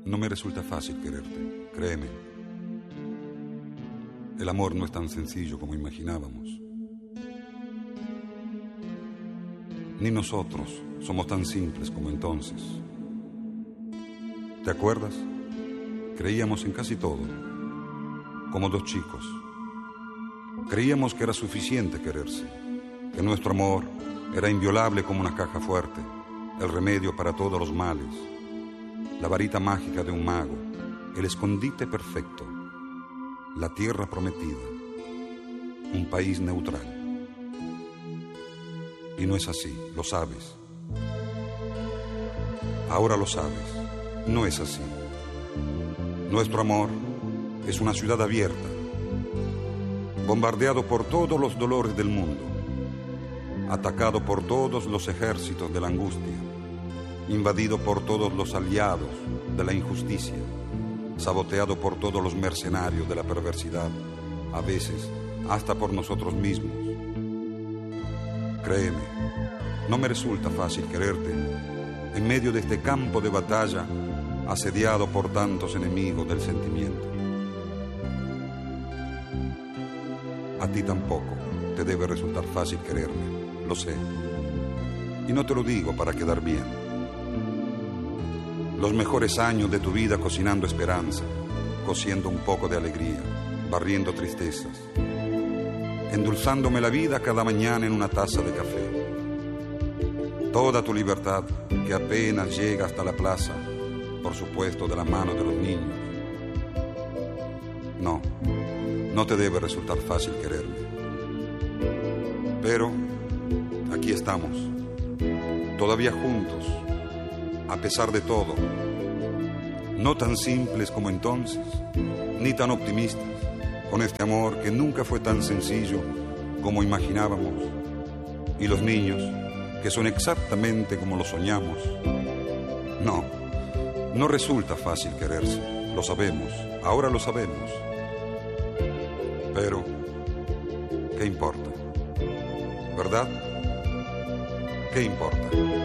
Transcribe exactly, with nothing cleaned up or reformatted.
No me resulta fácil quererte, créeme. El amor no es tan sencillo como imaginábamos. Ni nosotros somos tan simples como entonces. ¿Te acuerdas? Creíamos en casi todo, como dos chicos. Creíamos que era suficiente quererse, que nuestro amor era inviolable como una caja fuerte, el remedio para todos los males, la varita mágica de un mago, el escondite perfecto, la tierra prometida, un país neutral. Y no es así, lo sabes. Ahora lo sabes, no es así. Nuestro amor es una ciudad abierta, bombardeado por todos los dolores del mundo, atacado por todos los ejércitos de la angustia, invadido por todos los aliados de la injusticia, saboteado por todos los mercenarios de la perversidad, a veces hasta por nosotros mismos. Créeme, no me resulta fácil quererte en medio de este campo de batalla asediado por tantos enemigos del sentimiento. A ti tampoco te debe resultar fácil quererme, lo sé. Y no te lo digo para quedar bien. Los mejores años de tu vida cocinando esperanza, cociendo un poco de alegría, barriendo tristezas, endulzándome la vida cada mañana en una taza de café. Toda tu libertad que apenas llega hasta la plaza, por supuesto de la mano de los niños. No, no te debe resultar fácil quererme. Pero aquí estamos, todavía juntos, a pesar de todo, no tan simples como entonces, ni tan optimistas, con este amor que nunca fue tan sencillo como imaginábamos, y los niños que son exactamente como lo soñamos. No, no resulta fácil quererse, lo sabemos, ahora lo sabemos. Pero, ¿qué importa? ¿Verdad? ¿Qué importa?